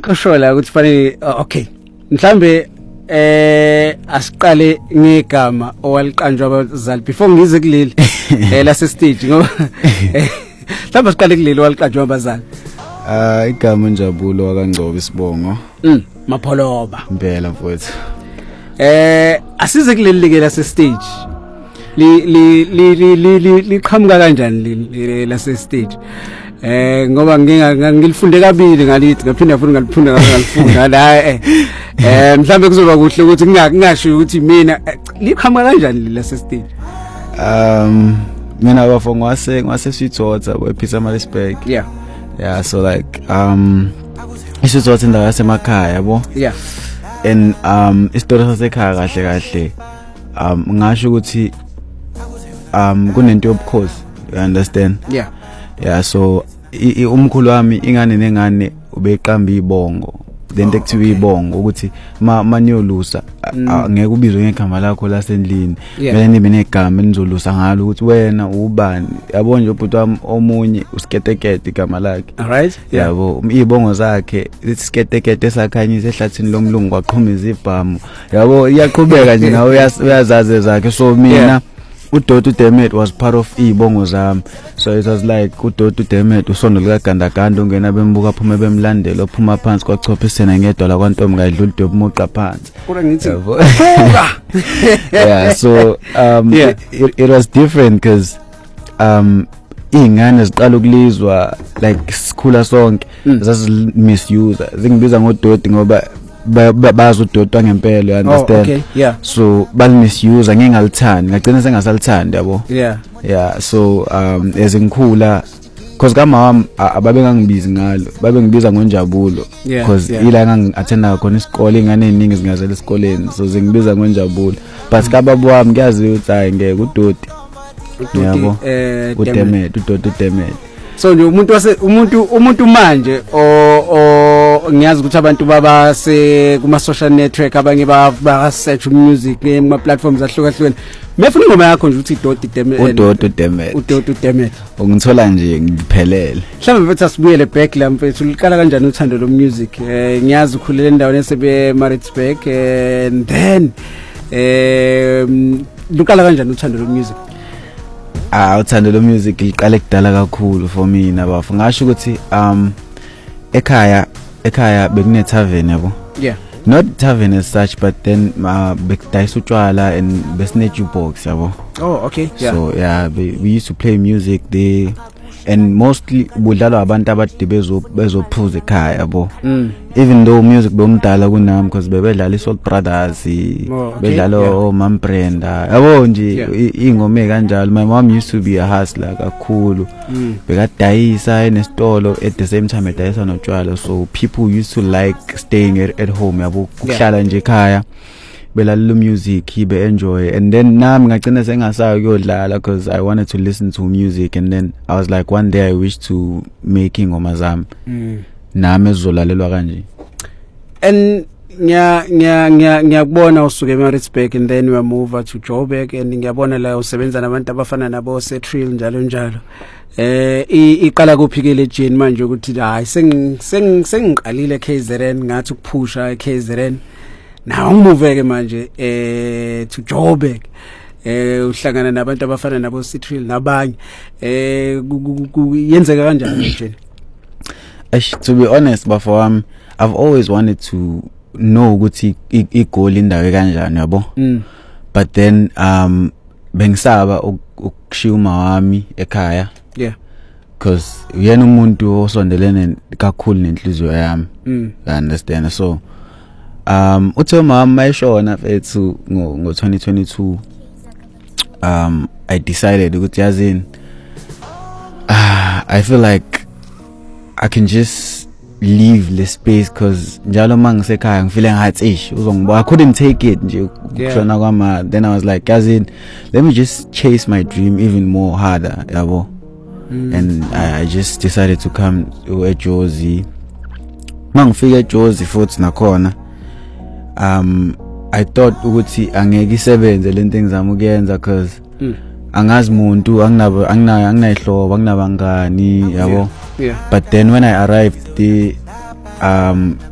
kusho la ukuthi fanele okay mhlambe asiqale ngegama owaliqanjwa abazali before ngize kuleli lase stage ngoba mhlambe asiqale kuleli owaliqanjwa abazali igama Njabulo waKaNgcobo Sibongo Mapholoba impela mfowethu asize kuleli ke lase stage liqhamuka kanjani lase stage ngoba ngilifunde kabili ngalithi ngaphinda futhi ngalifunda la mhlambe kuzoba kuhle ukuthi ngingasho ukuthi mina liqhamuka kanjani lase stage mina bafo ngwase Sweetwater Peter Maritzburg yeah so like Sweetwater indawo yasemakhaya yabo and isitori sasekhaya kahle ngasho ukuthi kunento yobukhosi you understand yeah so umkhulu wami ingane nengane ubeqamba ibongo lento ekuthiwa ibongo ukuthi maniyolusa ngeke ubizwe ngegama lakho lasendlini mele nibe negama enizolusa ngalo ukuthi wena ubani yabo nje ubhuti wami omunye usiketekete igama lakhe alright yabo ibongo zakhe lithi siketekete esakhanyisa ehlathini lomlungu kwaqhumeza ibhamu yabo iyaqhubeka nje nawe uyazazi zakhe so mina uDodo Demet was part of ibongo zami so it was like uDodo Demet usondo lika Gandaganda ungena bembuka phuma bemlandela ophuma phansi kwachophisena ngedwa la kwantombi kayidlula uDobo muqa phansi yeah so it was different because ingane ziqala ukulizwa like sikhula sonke zasi misuse zingibiza ngoDodo ngoba bazi uDodo ngempela you understand okay yeah so bali misuse ngingalithandi ngagcina sengasalithandi yabo yeah so ezingikhula because kama wami ababengangibizi ngalo babengibiza ngoNjabulo because ila ngangiattenda khona isikole ingane eziningi zingazela esikoleni so zingibiza ngoNjabulo but kababa wami ngiyazi ukuthi hayi ngeke uDodo yabo uDodo Demet so nje umuntu manje ngiyazi ukuthi abantu babase kuma social network abanye ba search music ema platforms ahlukahlukene mefuna ingoma yakho nje uthi uDodo Demet ungithola nje ngiphelele mhlawumbe mfethu asibuyele back la mfethu uliqala kanjani uthando lo music ngiyazi ukhulela endaweni esebe Maritzburg and then uliqala kanjani uthando lo music uthando lo music liqale kudala kakhulu for mina bafu ngasho ukuthi ekhaya bekune tavern yabo not tavern as such but then bekudayisa utshwala and besine jukebox yabo okay so we used to play music there and mostly budlalwa abantu abade bezophuza ekhaya yabo even though music bomdala kunami because bebedlala iSoul Brothers bedlala oMam Brenda yabo nje ingoma kanjalo my mom used to be a hustler kakhulu bekadayisa enesitolo at the same time edayisa notshwala so people used to like staying at home yabo ukuhlala nje ekhaya belalela music ibe enjoy and then nami ngagcina sengasayo kuyodlala because I wanted to listen to music and then I was like one day I wish to make ingoma zami nami ezolalelwa kanje and ngiyakubona usuke eMaritzburg and then we move to Joburg and ngiyabona la usebenza nabantu abafana nabo Setrill njalo iqala kuphikele Jane manje ukuthi hayi sengiqalile KZN ngathi ukuphusha eKZN now ngimuveke manje to Joburg uhlangana nabantu abafana nabo Setrill nabanye yenzeka kanjani Jane? To be honest bafowami I've always wanted to know ukuthi igoal indawo kanjani yabo but then bengisaba ukushiya wami ekhaya because uyena umuntu osondelene kakhulu nenhliziyo yami you understand so uthe mama mayishona fethu ngo 2022 I decided ukuthi yazini I feel like I can just leave the space because njalo mangisekhaya ngifile ngathi uzongiba I couldn't take it nje ukushona kwama then I was like yazini let me just chase my dream even more harder yabo and I just decided to come to eJozi mangifika eJozi futhi nakhona I thought ukuthi angeke isebenze lento engizama ukuyenza because angazi umuntu anginayihlobo anginabangani yabo but then when I arrived the